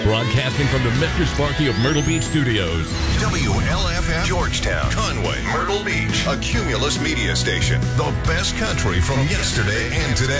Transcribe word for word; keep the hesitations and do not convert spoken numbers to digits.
Broadcasting from the Mister Sparky of Myrtle Beach Studios. W L F F Georgetown, Conway, Myrtle Beach, a Cumulus media station. The best country from yesterday and today.